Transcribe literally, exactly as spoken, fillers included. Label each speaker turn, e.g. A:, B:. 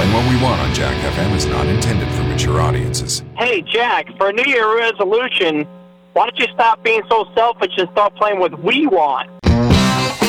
A: Playing What We Want on Jack F M is not intended for mature audiences.
B: Hey, Jack, for a New Year resolution, why don't you stop being so selfish and start playing with We Want?